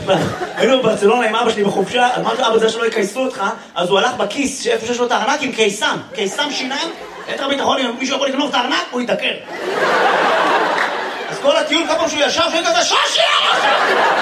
היינו בברצלונה עם אבא שלי בחופשה, אמרתי אבא זה שלא יקייסו אותך, אז הוא הלך בכיס שאיפה שיש לו את הארנק עם קיסם שיניים, יתר ביטחון, אם מישהו יכול לקנוב את הארנק, הוא יתקר. אז כל הטיול כמה שהוא ישב, שהוא כזה, שושי!